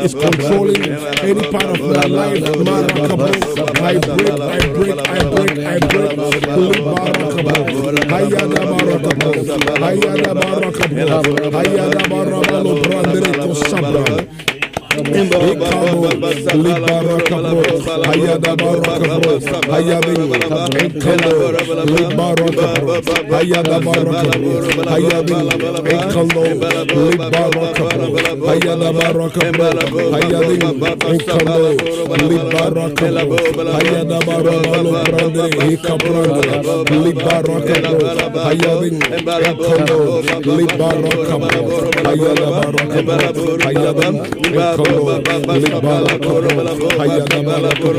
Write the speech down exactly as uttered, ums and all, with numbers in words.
is controlling any part of my life. Marakabo, I break, I break, I break, I break. Libarakabo, Hayada Barakabo, Hayada Barakabo, Hayada Barakabo, Brandere Kosabra. Ekabo, Libarakabo, Hayada Barakabo, Hayada Ekalo, Libarakabo, Hayada Barakabo, Hayada Ekalo, Libarakabo, Hayada Barakabo, Hayada Ekalo, Libarakabo, Hayada Barakabo, Brande, Ekabranda, Libarakabo, Hayada Ekalo, Libarakabo, Hayada Barakabo, Hayada Ekalo, Libarakabo, Hayada Barakabo,